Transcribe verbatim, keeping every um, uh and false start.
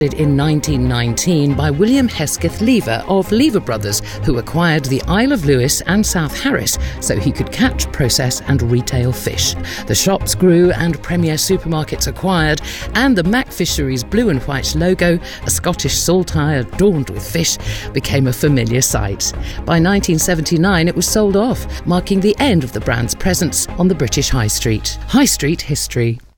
In nineteen nineteen by William Hesketh Lever of Lever Brothers, who acquired the Isle of Lewis and South Harris so he could catch, process and retail fish. The shops grew and Premier Supermarkets acquired, and the Mac Fisheries blue and white logo, a Scottish saltire adorned with fish, became a familiar sight. By nineteen seventy-nine it was sold off, marking the end of the brand's presence on the British High Street. High Street History.